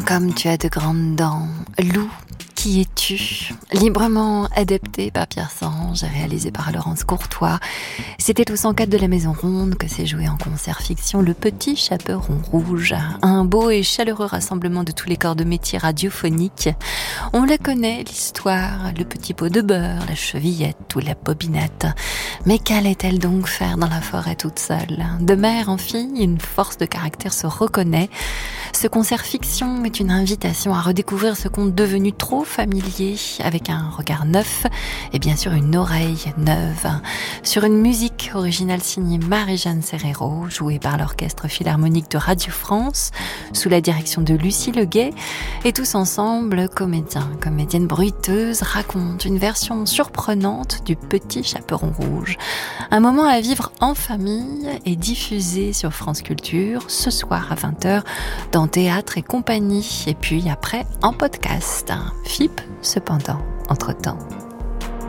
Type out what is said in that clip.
Comme tu as de grandes dents, loup, qui es-tu? Librement adapté par Pierre Sange, réalisé par Laurence Courtois. C'était au 104 de la Maison Ronde que s'est joué en concert fiction Le Petit Chaperon Rouge. Un beau et chaleureux rassemblement de tous les corps de métier radiophoniques. On la connaît, l'histoire, le petit pot de beurre, la chevillette ou la bobinette. Mais qu'allait-elle donc faire dans la forêt toute seule? De mère en fille, une force de caractère se reconnaît. Ce concert fiction est une invitation à redécouvrir ce conte devenu trop familier, avec un regard neuf et bien sûr une oreille neuve, sur une musique originale signée Marie-Jeanne Serrero, jouée par l'Orchestre Philharmonique de Radio France, sous la direction de Lucie Leguet, et tous ensemble, comédiennes bruiteuses, racontent une version surprenante du Petit Chaperon Rouge. Un moment à vivre en famille et diffusé sur France Culture, ce soir à 20h, dans Théâtre et compagnie, et puis après en podcast. FIP, cependant, entre-temps.